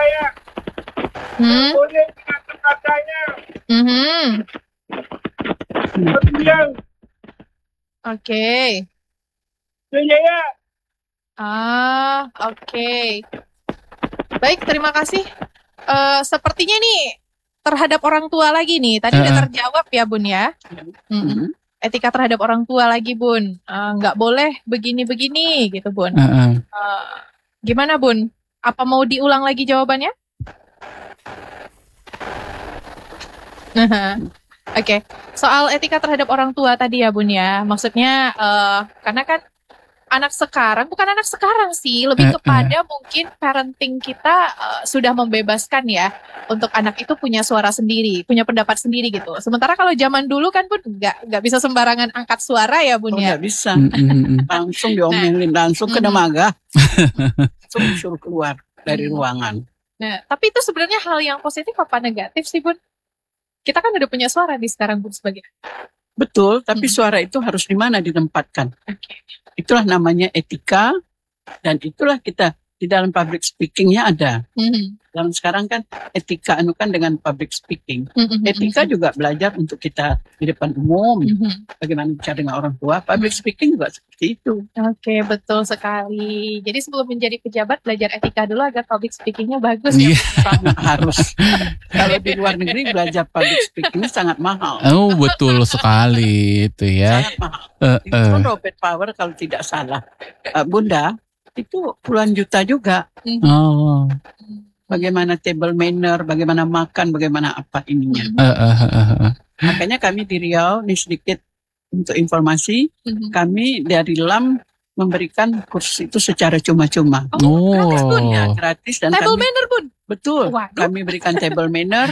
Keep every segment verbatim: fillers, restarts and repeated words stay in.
saya. Hmm. Boleh kata-katanya. Mhm. Kemudian, Oke. saya ya. Ah, oke. Baik, terima kasih. Eh, sepertinya nih terhadap orang tua lagi nih. Tadi udah Heeh. terjawab ya, Bun ya. Mm-mm. Mhm. Etika terhadap orang tua lagi, Bun. Eh, nggak boleh begini-begini gitu, Bun. Heeh. Eh, gimana, Bun? Apa mau diulang lagi jawabannya? Nah, oke. Soal etika terhadap orang tua tadi ya, Bun ya. Maksudnya eh, karena kan anak sekarang, bukan anak sekarang sih, lebih Eh, eh. kepada mungkin parenting kita eh, sudah membebaskan ya untuk anak itu punya suara sendiri, punya pendapat sendiri gitu. Sementara kalau zaman dulu kan Bun nggak nggak bisa sembarangan angkat suara ya, Bun Oh, ya. nggak bisa. Mm, mm, mm. Langsung diomelin, langsung ke Mhm. dermaga. Langsung disuruh keluar dari Hmm. ruangan. Nah, tapi itu sebenarnya hal yang positif apa negatif sih, Bun? Kita kan udah punya suara nih sekarang, Bun, sebagai. Betul, tapi Mhm. suara itu harus di mana ditempatkan. Oke. Itulah namanya etika, dan itulah kita di dalam public speakingnya ada. Mhm. Dan sekarang kan etika anu kan dengan public speaking. Mhm. Etika juga belajar untuk kita di depan umum, Mhm. bagaimana bicara dengan orang tua. Public speaking juga seperti itu. Oke, betul sekali. Jadi sebelum menjadi pejabat belajar etika dulu agar public speakingnya bagus ya. Iya. Sangat harus. Kalau di luar negeri belajar public speaking sangat mahal. Oh, betul sekali itu ya. Sangat mahal. Eh, Itu eh. kan Robert Power kalau tidak salah. Eh, Bunda, itu puluhan juta juga. Mhm. Oh. Bagaimana table manner, bagaimana makan, bagaimana apa ininya. Mhm. Eh, eh, eh, eh. Makanya kami di Riau, ini sedikit untuk informasi, Mhm. kami dari L A M memberikan kursus itu secara cuma-cuma. Oh, gratis, Bun. Oh. Ya, gratis dan Table kami, manner, Bun. betul, Waduh. kami berikan table manner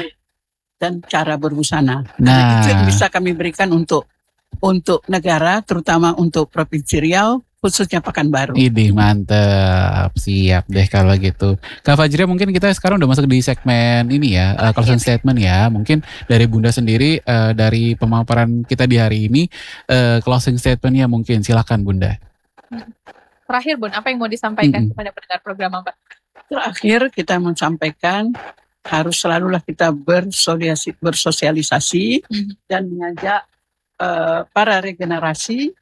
dan cara berbusana. Nah. Nah, itu yang bisa kami berikan untuk untuk negara, terutama untuk Provinsi Riau, khususnya Pekanbaru. Idih, mantep. Siap deh kalau gitu. Kak Fajria, mungkin kita sekarang udah masuk di segmen ini ya, uh, closing statement ya. Mungkin dari Bunda sendiri, uh, dari pemaparan kita di hari ini, uh, closing statementnya mungkin. Silakan Bunda. Terakhir, Bun, apa yang mau disampaikan Mm-mm. kepada pendengar program Mbak? Terakhir kita menyampaikan harus selalulah kita bersosialisasi, bersosialisasi Mhm. dan mengajak eh, para regenerasi